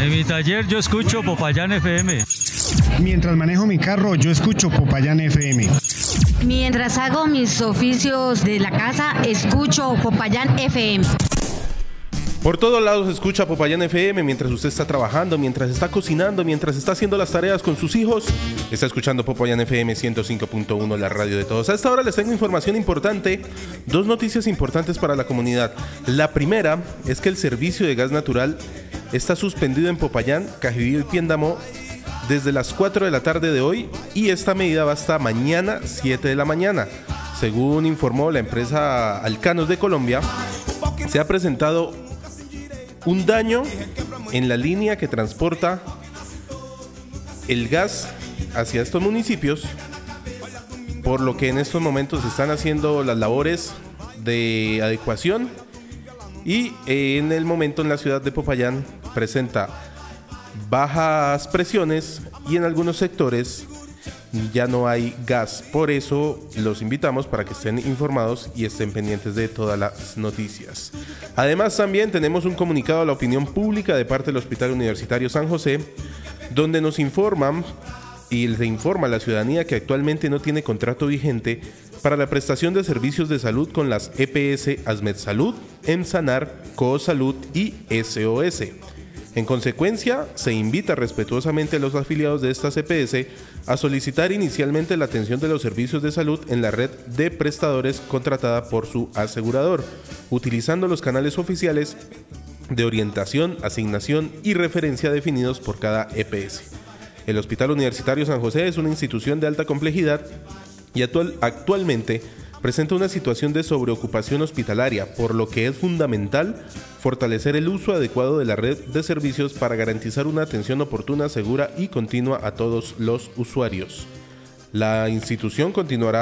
En mi taller yo escucho Popayán FM. Mientras manejo mi carro, yo escucho Popayán FM. Mientras hago mis oficios de la casa, escucho Popayán FM. Por todos lados escucha Popayán FM mientras usted está trabajando, mientras está cocinando, mientras está haciendo las tareas con sus hijos. Está escuchando Popayán FM 105.1, la radio de todos. A esta hora les tengo información importante, dos noticias importantes para la comunidad. La primera es que el servicio de gas natural está suspendido en Popayán, Cajibío y Piendamó desde las 4 de la tarde de hoy y esta medida va hasta mañana 7 de la mañana. Según informó la empresa Alcanos de Colombia, se ha presentado un daño en la línea que transporta el gas hacia estos municipios, por lo que en estos momentos se están haciendo las labores de adecuación y en el momento en la ciudad de Popayán presenta bajas presiones y en algunos sectores ya no hay gas. Por eso los invitamos para que estén informados y estén pendientes de todas las noticias. Además, también tenemos un comunicado a la opinión pública de parte del Hospital Universitario San José, donde nos informan y le informa a la ciudadanía que actualmente no tiene contrato vigente para la prestación de servicios de salud con las EPS Asmed Salud, EMSANAR, Coosalud y SOS. En consecuencia, se invita respetuosamente a los afiliados de estas EPS a solicitar inicialmente la atención de los servicios de salud en la red de prestadores contratada por su asegurador, utilizando los canales oficiales de orientación, asignación y referencia definidos por cada EPS. El Hospital Universitario San José es una institución de alta complejidad y actualmente presenta una situación de sobreocupación hospitalaria, por lo que es fundamental fortalecer el uso adecuado de la red de servicios para garantizar una atención oportuna, segura y continua a todos los usuarios. La institución continuará